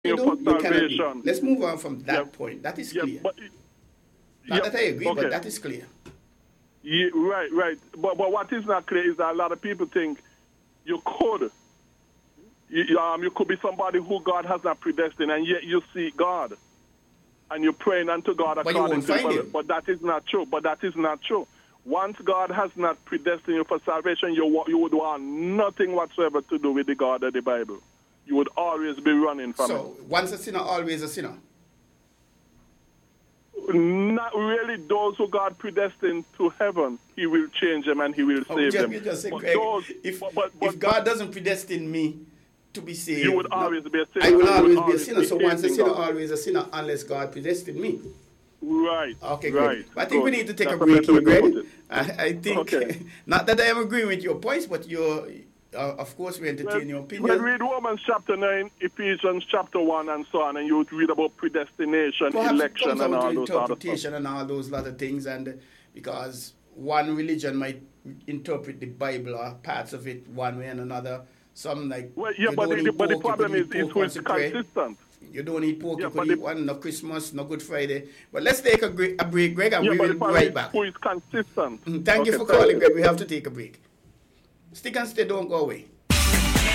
you for do, you cannot be. salvation. Let's move on from that point. That is clear. Not that I agree, but that is clear. Yeah, right. But what is not clear is that a lot of people think you could be somebody who God has not predestined, and yet you seek God, and you're praying unto God according to Him. But that is not true. Once God has not predestined you for salvation, you would want nothing whatsoever to do with the God of the Bible. You would always be running from it. So, once a sinner, always a sinner? Not really. Those who God predestined to heaven, He will change them and He will save them. Just say, Greg, if God doesn't predestine me to be saved, you would always be a sinner. I will always be a sinner. So once a sinner, always a sinner, unless God predestined me. Right. Okay, great. Right. But I think we need to take a break here, Greg. I think, not that I am agreeing with your points, but of course, we entertain your opinion. When read Romans chapter 9, Ephesians chapter 1, and so on, and you would read about predestination, perhaps election, and all those other interpretation and all those other things, and because one religion might interpret the Bible or parts of it one way and another. Some like but the problem is who is consistent. You don't eat pork, you could eat one, no Christmas, no Good Friday. But let's take a break, Greg, and we will be right back. Who is consistent? Thank you for calling, Greg. We have to take a break. Stick and stay, don't go away.